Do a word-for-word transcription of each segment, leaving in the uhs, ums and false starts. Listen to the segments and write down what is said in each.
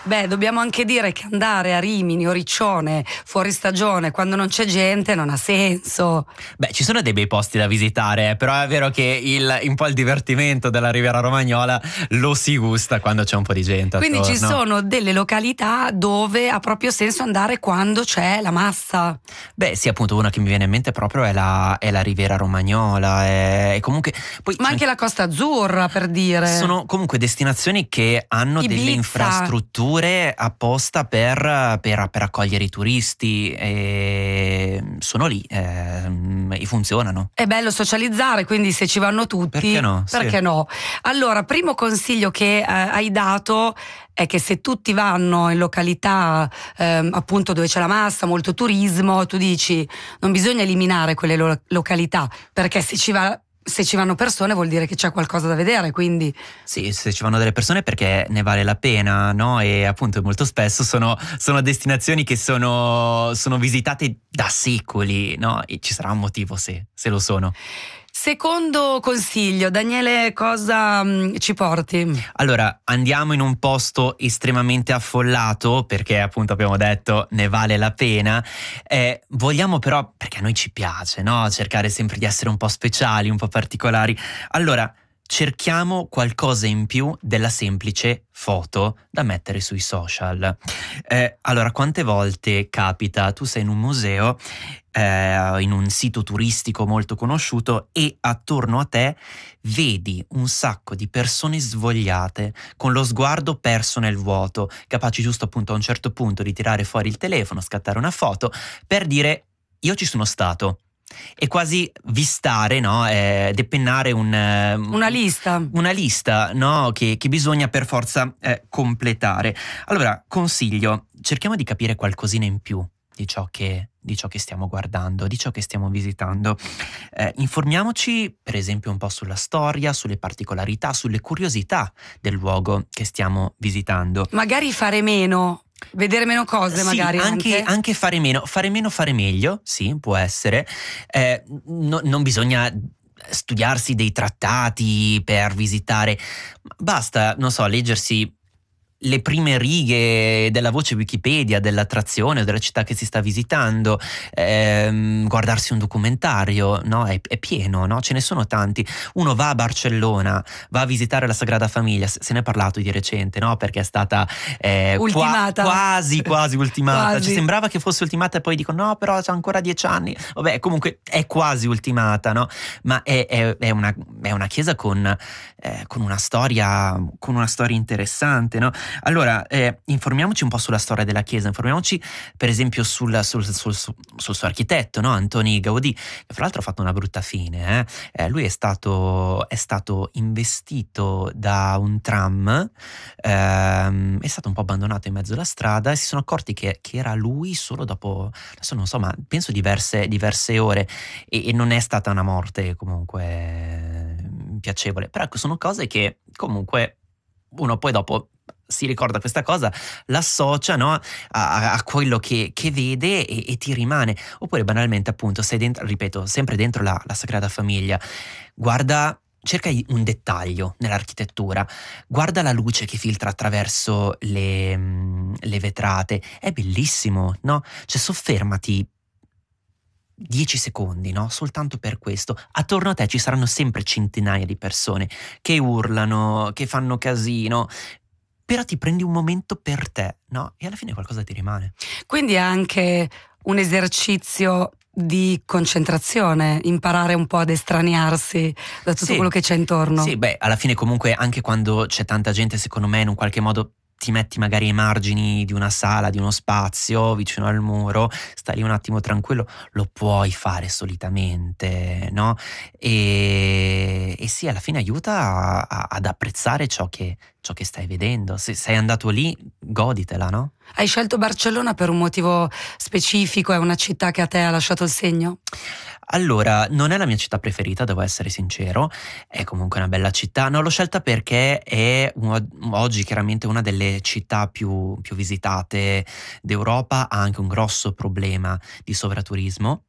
Beh, dobbiamo anche dire che andare a Rimini o Riccione fuori stagione quando non c'è gente non ha senso. Beh, ci sono dei bei posti da visitare, però è vero che il, un po' il divertimento della Riviera Romagnola lo si gusta quando c'è un po' di gente Quindi attorno. ci sono delle località dove ha proprio senso andare quando c'è la massa. Beh, sì, appunto, una che mi viene in mente proprio è la, è la Riviera Romagnola. E comunque poi Ma anche la Costa Azzurra, per dire. Sono comunque destinazioni che hanno Ibiza. delle infrastrutture apposta per, per, per accogliere i turisti, e sono lì eh, e funzionano. È bello socializzare, quindi se ci vanno tutti, perché no? Perché sì. no? Allora, primo consiglio che eh, hai dato è che se tutti vanno in località ehm, appunto dove c'è la massa, molto turismo, tu dici non bisogna eliminare quelle lo- località, perché se ci va se ci vanno persone vuol dire che c'è qualcosa da vedere, quindi Sì, se ci vanno delle persone perché ne vale la pena, no? E appunto molto spesso sono, sono destinazioni che sono, sono visitate da secoli, no? E ci sarà un motivo se, se lo sono. Secondo consiglio, Daniele, cosa mh, ci porti? Allora, andiamo in un posto estremamente affollato perché appunto abbiamo detto ne vale la pena. Eh, vogliamo però, perché a noi ci piace, no? Cercare sempre di essere un po' speciali, un po' particolari. Allora, cerchiamo qualcosa in più della semplice foto da mettere sui social. Eh, allora, quante volte capita, tu sei in un museo, eh, in un sito turistico molto conosciuto e attorno a te vedi un sacco di persone svogliate, con lo sguardo perso nel vuoto, capaci giusto appunto a un certo punto di tirare fuori il telefono, scattare una foto per dire io ci sono stato. E quasi vistare, no? Eh, depennare un, eh, Una lista. una lista, no? Che, che bisogna per forza eh, completare. Allora, consiglio, cerchiamo di capire qualcosina in più di ciò che, di ciò che stiamo guardando, di ciò che stiamo visitando. Eh, informiamoci, per esempio, un po' sulla storia, sulle particolarità, sulle curiosità del luogo che stiamo visitando. Magari fare meno. Vedere meno cose, Sì, magari anche, anche. anche fare meno, fare meno, fare meglio, sì, può essere. Eh, no- non bisogna studiarsi dei trattati per visitare, basta, non so, leggersi le prime righe della voce Wikipedia dell'attrazione o della città che si sta visitando, ehm, guardarsi un documentario, no? È, è pieno, no? Ce ne sono tanti. Uno va a Barcellona, va a visitare la Sagrada Famiglia, se ne è parlato di recente, no? Perché è stata eh, Ultimata. qua- quasi, quasi ultimata. Quasi. Ci sembrava che fosse ultimata e poi dicono no, però c'è ancora dieci anni. Vabbè, comunque è quasi ultimata, no? Ma è, è- è una, è una chiesa con, eh, con una storia, con una storia interessante, no? Allora, eh, informiamoci un po' sulla storia della chiesa, informiamoci per esempio sul, sul, sul, sul, sul suo architetto, no? Antoni Gaudì, che fra l'altro ha fatto una brutta fine. Eh? Eh, lui è stato, è stato investito da un tram, ehm, è stato un po' abbandonato in mezzo alla strada e si sono accorti che, che era lui solo dopo, adesso non so, ma penso diverse, diverse ore e, e non è stata una morte comunque eh, piacevole. Però ecco, sono cose che comunque uno poi dopo si ricorda questa cosa, l'associa, no, a, a quello che, che vede e, e ti rimane. Oppure banalmente appunto sei dentro, ripeto, sempre dentro la, la Sagrada Famiglia, guarda, cerca un dettaglio nell'architettura, guarda la luce che filtra attraverso le, mm, le vetrate, è bellissimo, no? Cioè soffermati dieci secondi, no? Soltanto per questo. Attorno a te ci saranno sempre centinaia di persone che urlano, che fanno casino, però ti prendi un momento per te, no? E alla fine qualcosa ti rimane. Quindi è anche un esercizio di concentrazione, imparare un po' ad estraniarsi da tutto Sì. quello che c'è intorno. Sì, beh, alla fine comunque anche quando c'è tanta gente, secondo me in un qualche modo ti metti magari ai margini di una sala, di uno spazio, vicino al muro, stai lì un attimo tranquillo, lo puoi fare solitamente, no? E, e sì, alla fine aiuta a- a- ad apprezzare ciò che, ciò che stai vedendo. Se sei andato lì, goditela, no? Hai scelto Barcellona per un motivo specifico? È una città che a te ha lasciato il segno? Allora, non è la mia città preferita, devo essere sincero, è comunque una bella città. No, l'ho scelta perché è un- oggi chiaramente una delle città più, più visitate d'Europa, ha anche un grosso problema di sovraturismo,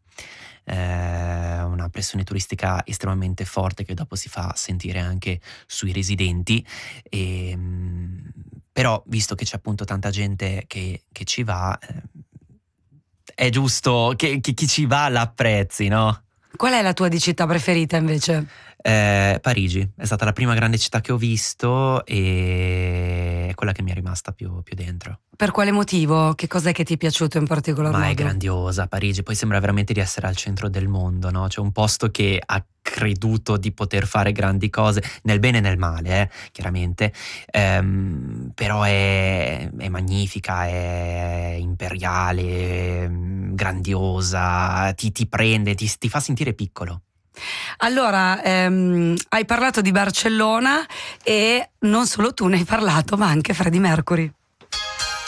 eh, una pressione turistica estremamente forte che dopo si fa sentire anche sui residenti. E, mm, però visto che c'è appunto tanta gente che, che ci va, eh, è giusto che, che chi ci va l'apprezzi, no? Qual è la tua di città preferita invece? Eh, Parigi è stata la prima grande città che ho visto e è quella che mi è rimasta più, più dentro. Per quale motivo? Che cos'è che ti è piaciuto in particolar Ma modo? è grandiosa Parigi, poi sembra veramente di essere al centro del mondo, no? C'è un posto che ha creduto di poter fare grandi cose, nel bene e nel male, eh, chiaramente, ehm, però è, è magnifica, è imperiale, è grandiosa, ti, ti prende, ti, ti fa sentire piccolo. Allora, ehm, hai parlato di Barcellona e non solo tu ne hai parlato, ma anche Freddie Mercury.